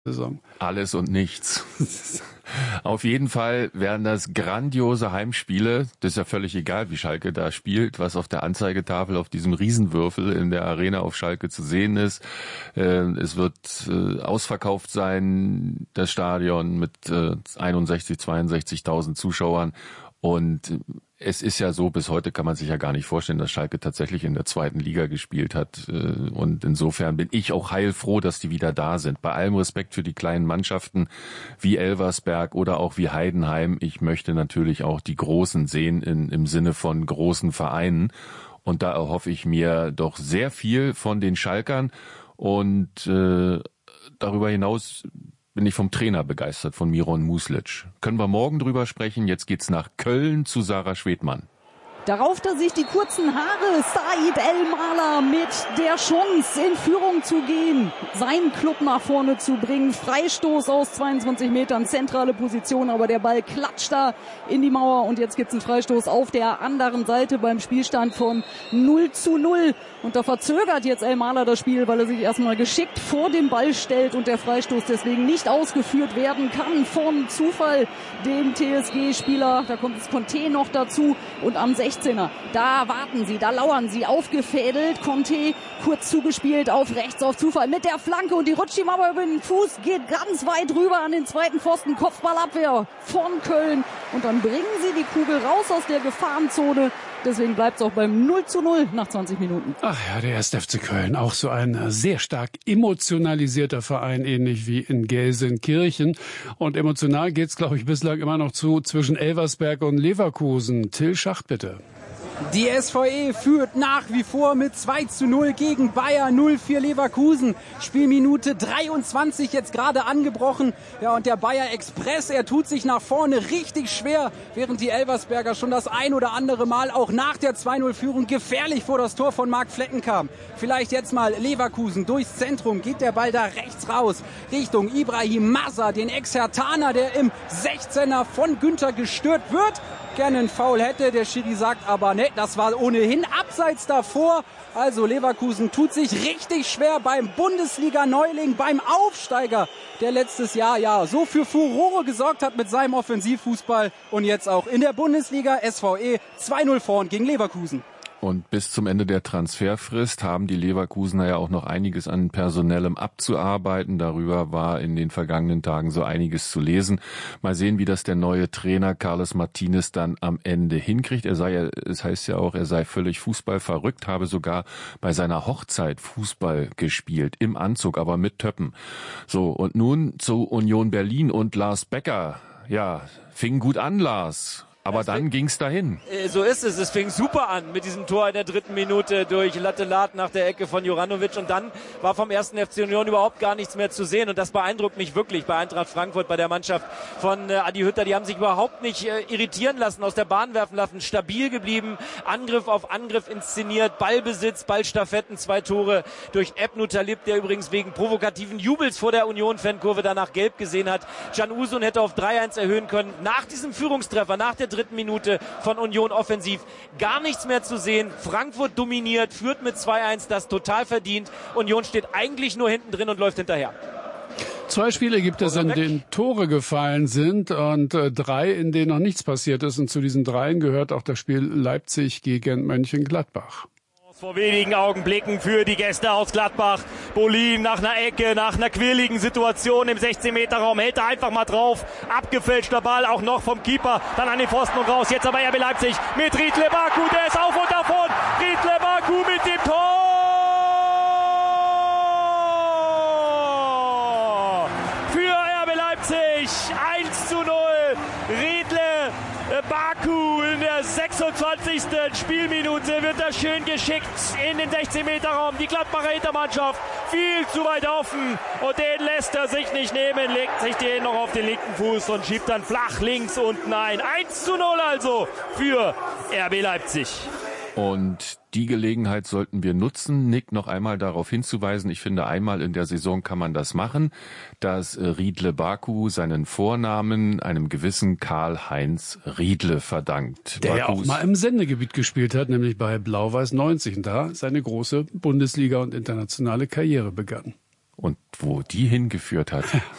Saison. Alles und nichts. Auf jeden Fall wären das grandiose Heimspiele. Das ist ja völlig egal, wie Schalke da spielt, was auf der Anzeigetafel auf diesem Riesenwürfel in der Arena auf Schalke zu sehen ist. Es wird ausverkauft sein, das Stadion mit 61.000, 62.000 Zuschauern. Und es ist ja so, bis heute kann man sich ja gar nicht vorstellen, dass Schalke tatsächlich in der zweiten Liga gespielt hat. Und insofern bin ich auch heilfroh, dass die wieder da sind. Bei allem Respekt für die kleinen Mannschaften wie Elversberg oder auch wie Heidenheim. Ich möchte natürlich auch die Großen sehen im Sinne von großen Vereinen. Und da erhoffe ich mir doch sehr viel von den Schalkern. Und darüber hinaus bin ich vom Trainer begeistert, von Miron Muslic. Können wir morgen drüber sprechen. Jetzt geht's nach Köln zu Sarah Schwedmann. Da rauft er sich die kurzen Haare, Said El-Mala mit der Chance, in Führung zu gehen, seinen Club nach vorne zu bringen. Freistoß aus 22 Metern, zentrale Position, aber der Ball klatscht da in die Mauer und jetzt gibt's einen Freistoß auf der anderen Seite beim Spielstand von 0:0. Und da verzögert jetzt El-Mala das Spiel, weil er sich erstmal geschickt vor dem Ball stellt und der Freistoß deswegen nicht ausgeführt werden kann von Zufall dem TSG-Spieler. Da kommt das Conte noch dazu und am 16er, da warten sie, da lauern sie, aufgefädelt, Conte kurz zugespielt auf rechts auf Zufall mit der Flanke und die rutscht ihm aber über den Fuß, geht ganz weit rüber an den zweiten Pfosten, Kopfballabwehr von Köln und dann bringen sie die Kugel raus aus der Gefahrenzone. Deswegen bleibt es auch beim 0:0 nach 20 Minuten. Ach ja, der 1. FC Köln, auch so ein sehr stark emotionalisierter Verein, ähnlich wie in Gelsenkirchen. Und emotional geht's, glaube ich, bislang immer noch zwischen Elversberg und Leverkusen. Till Schacht, bitte. Die SVE führt nach wie vor mit 2:0 gegen Bayer 0 für Leverkusen. Spielminute 23 jetzt gerade angebrochen. Ja, und der Bayer Express, er tut sich nach vorne richtig schwer, während die Elversberger schon das ein oder andere Mal auch nach der 2:0-Führung gefährlich vor das Tor von Marc Flecken kamen. Vielleicht jetzt mal Leverkusen durchs Zentrum, geht der Ball da rechts raus, Richtung Ibrahim Massa, den Ex-Herthaner, der im 16er von Günther gestört wird. Gerne einen Foul hätte, der Schiri sagt aber, ne, das war ohnehin abseits davor. Also Leverkusen tut sich richtig schwer beim Bundesliga-Neuling, beim Aufsteiger, der letztes Jahr ja so für Furore gesorgt hat mit seinem Offensivfußball. Und jetzt auch in der Bundesliga, SVE 2:0 vorn gegen Leverkusen. Und bis zum Ende der Transferfrist haben die Leverkusener ja auch noch einiges an Personellem abzuarbeiten. Darüber war in den vergangenen Tagen so einiges zu lesen. Mal sehen, wie das der neue Trainer Carlos Martinez dann am Ende hinkriegt. Es heißt ja auch, er sei völlig fußballverrückt, habe sogar bei seiner Hochzeit Fußball gespielt, im Anzug, aber mit Töppen. So, und nun zu Union Berlin und Lars Becker. Ja, fing gut an, Lars. Aber dann ging's dahin. So ist es. Es fing super an mit diesem Tor in der 3. Minute durch Lattelat nach der Ecke von Juranovic. Und dann war vom 1. FC Union überhaupt gar nichts mehr zu sehen. Und das beeindruckt mich wirklich bei Eintracht Frankfurt, bei der Mannschaft von Adi Hütter. Die haben sich überhaupt nicht irritieren lassen, aus der Bahn werfen lassen. Stabil geblieben, Angriff auf Angriff inszeniert, Ballbesitz, Ballstaffetten, 2 Tore durch Ebnu Talib, der übrigens wegen provokativen Jubels vor der Union-Fankurve danach gelb gesehen hat. Can Uzun hätte auf 3:1 erhöhen können. Nach diesem Führungstreffer, nach der 3. Minute von Union offensiv gar nichts mehr zu sehen. Frankfurt dominiert, führt mit 2:1, das total verdient. Union steht eigentlich nur hinten drin und läuft hinterher. 2 Spiele gibt es, in denen Tore gefallen sind und 3, in denen noch nichts passiert ist. Und zu diesen 3 gehört auch das Spiel Leipzig gegen Mönchengladbach. Vor wenigen Augenblicken für die Gäste aus Gladbach. Bolin nach einer Ecke, nach einer quirligen Situation im 16-Meter-Raum, hält er einfach mal drauf. Abgefälschter Ball, auch noch vom Keeper, dann an den Pfosten und raus. Jetzt aber RB Leipzig mit Riedle Baku, der ist auf und davon. Riedle Baku mit dem Tor! Für RB Leipzig 1:0. Riedle Baku in der 26. Spielminute wird das schön geschickt in den 16-Meter-Raum. Die Gladbacher Hintermannschaft viel zu weit offen und den lässt er sich nicht nehmen, legt sich den noch auf den linken Fuß und schiebt dann flach links unten ein. 1:0 also für RB Leipzig. Und die Gelegenheit sollten wir nutzen, Nick noch einmal darauf hinzuweisen. Ich finde, einmal in der Saison kann man das machen, dass Riedle Baku seinen Vornamen einem gewissen Karl-Heinz Riedle verdankt. Der ja auch mal im Sendegebiet gespielt hat, nämlich bei Blau-Weiß 90 und da seine große Bundesliga- und internationale Karriere begann. Und wo die hingeführt hat,